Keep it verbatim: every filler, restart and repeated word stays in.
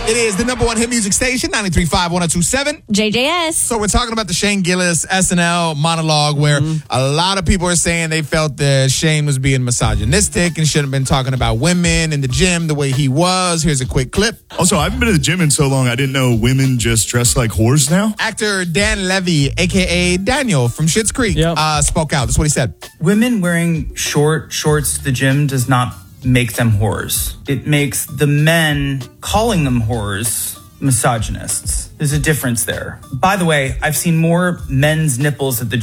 It is the number one hit music station, ninety-three point five, one oh two point seven. J J S. So we're talking about the Shane Gillis S N L monologue where mm-hmm. a lot of people are saying they felt that Shane was being misogynistic and shouldn't have been talking about women in the gym the way he was. Here's a quick clip. Also, I haven't been to the gym in so long, I didn't know women just dress like whores now. Actor Dan Levy, a k a. Daniel from Schitt's Creek, yep. uh, spoke out. That's what he said. Women wearing short shorts to the gym does not make them whores. It makes the men calling them whores misogynists. There's a difference there. By the way, I've seen more men's nipples at the